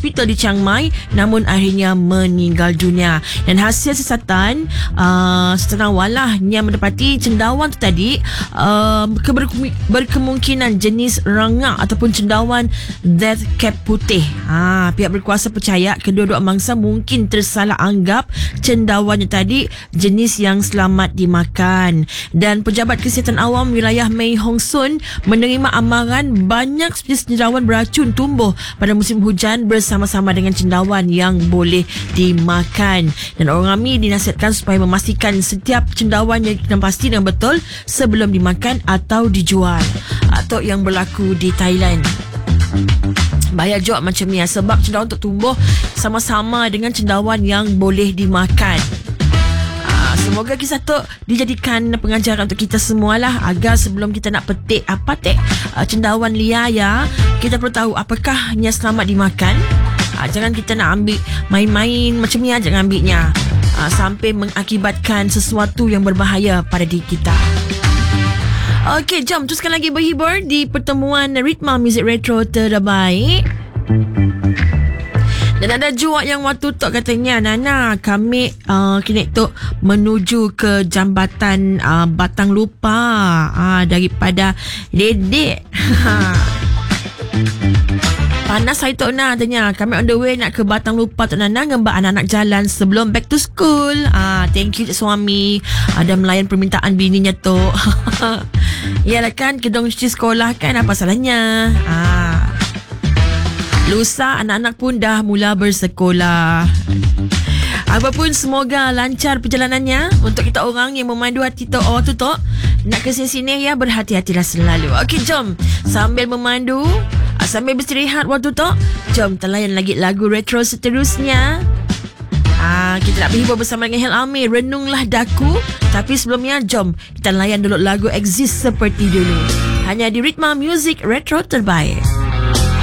hospital di Chiang Mai, namun akhirnya meninggal dunia. Dan hasil siasatan awal lah yang mendapati cendawan tu tadi berkemungkinan jenis rangak ataupun cendawan death cap putih. Pihak berkuasa percaya kedua-dua mangsa mungkin tersalah anggap cendawannya tadi jenis yang selamat dimakan. Dan Pejabat Kesihatan Awam wilayah Mei Hong Son menerima amaran banyak jenis cendawan beracun tumbuh pada musim hujan bersama-sama dengan cendawan yang boleh dimakan. Dan orang ramai dinasihatkan supaya memastikan setiap cendawan yang kena pasti dengan betul sebelum dimakan atau dijual. Atau yang berlaku di Thailand. Bahaya juga macam ni sebab cendawan untuk tumbuh sama-sama dengan cendawan yang boleh dimakan. Semoga kisah tu dijadikan pengajaran untuk kita semualah, agar sebelum kita nak petik cendawan liar ya, kita perlu tahu apakah yang selamat dimakan. Jangan kita nak ambil main-main macam ni, jangan ambilnya sampai mengakibatkan sesuatu yang berbahaya pada diri kita. Okey, jom teruskan lagi berhibur di pertemuan Ritma Muzik Retro terbaik. Dan ada juga yang waktu tu katanya, Nana, kami kini tu menuju ke jambatan Batang Lupa daripada Dedek. Panas saya Tok Nana tanya, kami on the way nak ke Batang Lupa Tok Nana ngembak anak-anak jalan sebelum back to school. Thank you suami ada melayan permintaan bininya tu. Yalah kan, kedong cuci sekolah kan, apa salahnya. Lusa anak-anak pun dah mula bersekolah. Apapun semoga lancar perjalanannya untuk kita orang yang memandu hati Tok tu Tok. Nak ke sini ya, berhati-hatilah selalu. Okey, jom sambil memandu, sambil beristirahat waktu Tok, jom kita layan lagi lagu retro seterusnya. Kita nak berhibur bersama dengan Hel Amir, Renunglah Daku. Tapi sebelumnya jom kita layan dulu lagu Exist seperti dulu, hanya di Ritma Muzik Retro terbaik.